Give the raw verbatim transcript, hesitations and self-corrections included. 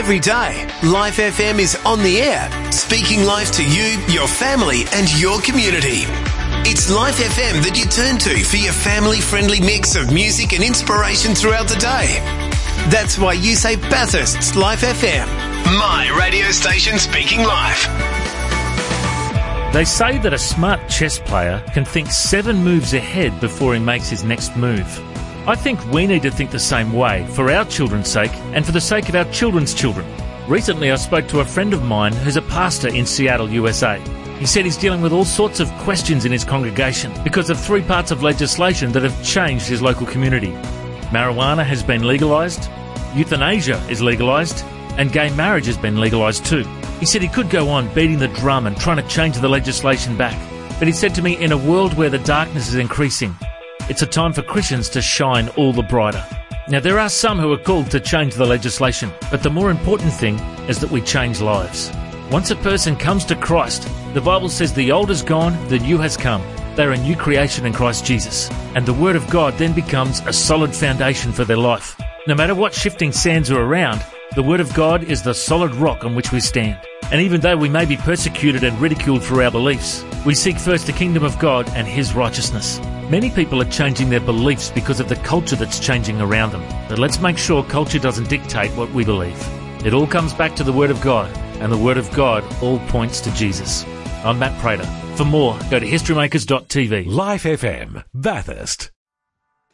Every day, Life F M is on the air, speaking life to you, your family and your community. It's Life F M that you turn to for your family-friendly mix of music and inspiration throughout the day. That's why you say Bathurst's Life F M, my radio station speaking life. They say that a smart chess player can think seven moves ahead before he makes his next move. I think we need to think the same way for our children's sake and for the sake of our children's children. Recently, I spoke to a friend of mine who's a pastor in Seattle, U S A. He said he's dealing with all sorts of questions in his congregation because of three parts of legislation that have changed his local community. Marijuana has been legalised, euthanasia is legalised, and gay marriage has been legalised too. He said he could go on beating the drum and trying to change the legislation back. But he said to me, in a world where the darkness is increasing, it's a time for Christians to shine all the brighter. Now, there are some who are called to change the legislation, but the more important thing is that we change lives. Once a person comes to Christ, the Bible says the old is gone, the new has come. They're a new creation in Christ Jesus. And the Word of God then becomes a solid foundation for their life. No matter what shifting sands are around, the Word of God is the solid rock on which we stand. And even though we may be persecuted and ridiculed for our beliefs, we seek first the kingdom of God and His righteousness. Many people are changing their beliefs because of the culture that's changing around them. But let's make sure culture doesn't dictate what we believe. It all comes back to the Word of God, and the Word of God all points to Jesus. I'm Matt Prater. For more, go to historymakers dot t v. Life F M, Bathurst.